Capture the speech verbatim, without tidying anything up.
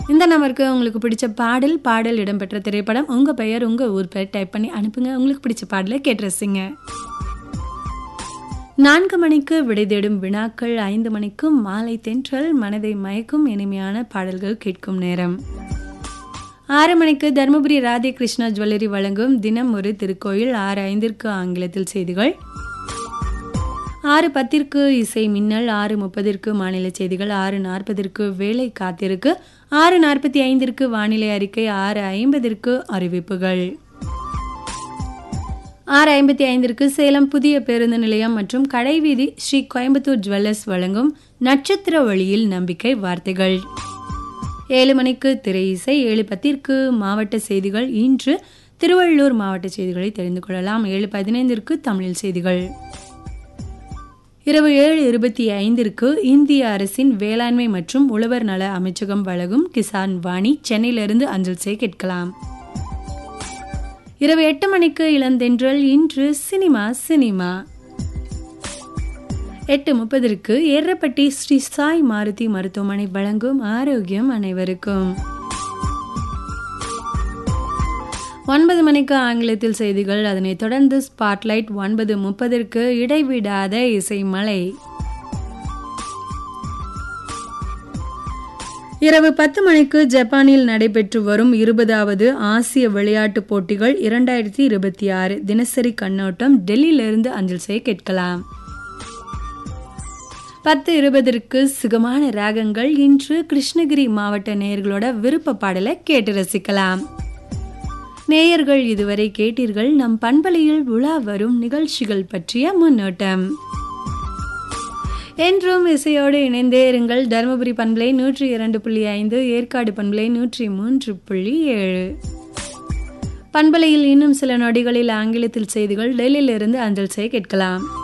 இந்த நம்பருக்கு உங்களுக்கு பிடிச்ச பாடல் பாடல் இடம்பெற்ற திரைப்படம் உங்கள் பெயர் உங்கள் ஊர் பெயர் டைப் பண்ணி அனுப்புங்க. உங்களுக்கு பிடிச்ச பாடலை கேட்டு ரசிங்க. நான்கு மணிக்கு விடை தேடும் வினாக்கள், ஐந்து மணிக்கு மாலை தென்றல் மனதை மயக்கும் இனிமையான பாடல்கள் கேட்கும் நேரம். ஆறு மணிக்கு தருமபுரி ராதே கிருஷ்ணா ஜுவல்லரி வழங்கும் தினம் ஒரு திருக்கோயில். ஆறு ஐந்திற்கு ஆங்கிலத்தில் செய்திகள். ஆறு பத்திற்கு இசை மின்னல். ஆறு முப்பதிற்கு மாநில செய்திகள். ஆறு நாற்பதிற்கு வேலை காத்திருக்கு. ஆறு நாற்பத்தி ஐந்திற்கு வானிலை அறிக்கை. ஆறு ஐம்பதிற்கு அறிவிப்புகள். ஆறு ஐம்பத்தி ஐந்திற்கு சேலம் புதிய பேருந்து நிலையம் மற்றும் கடைவீதி ஸ்ரீ கோயம்புத்தூர் ஜுவல்லர்ஸ் வழங்கும் நட்சத்திர வழியில் நம்பிக்கை வார்த்தைகள். ஏழு மணிக்கு திரை இசை. ஏழு பத்திற்கு மாவட்ட செய்திகள். இன்று திருவள்ளூர் மாவட்ட செய்திகளை தெரிந்து கொள்ளலாம். ஏழு பதினைந்திற்கு தமிழில் செய்திகள். இரவு ஏழு இருபத்தி ஐந்திற்கு இந்திய அரசின் வேளாண்மை மற்றும் உழவர் நல அமைச்சகம் வழங்கும் கிசான் வாணி சென்னையிலிருந்து அஞ்சல் செய்ய கேட்கலாம். இரவு எட்டு மணிக்கு இளந்தென்றல். இன்று சினிமா சினிமா. எட்டு முப்பதற்கு ஏர்ரப்பட்டி ஸ்ரீ சாய் மாருதி மருத்துவமனை வழங்கும் ஆரோக்கியம் அனைவருக்கும். ஒன்பது மணிக்கு ஆங்கிலத்தில் செய்திகள். அதனைத் தொடர்ந்து ஸ்பாட்லைட். ஒன்பது முப்பதற்கு இடைவிடாத இசைமலை. இரவு பத்து மணிக்கு ஜப்பானில் நடைபெற்று வரும் இருபதாவது ஆசிய விளையாட்டுப் போட்டிகள் இரண்டாயிரத்தி இருபத்தி ஆறு தினசரி கண்ணோட்டம் டெல்லியிலிருந்து அஞ்சல் செய்ய கேட்கலாம். பத்து இருபதற்கு சுகமான ராகங்கள். இன்று கிருஷ்ணகிரி மாவட்ட நேயர்களோட விருப்ப பாடலை கேட்டு ரசிக்கலாம். நேயர்கள் இதுவரை கேட்டீர்கள் நம் பண்பலையில் உலா வரும் நிகழ்ச்சிகள் பற்றிய முன்னோட்டம். என்றும் இசையோடு இணைந்தே இருங்கள். தருமபுரி பண்பலை நூற்றி இரண்டு புள்ளி ஐந்து, ஏற்காடு பண்பலை நூற்றி மூன்று புள்ளி ஏழு. பண்பலையில் இன்னும் சில நொடிகளில் ஆங்கிலத்தில் செய்திகள் டெல்லியிலிருந்து அஞ்சல் செய்ய கேட்கலாம்.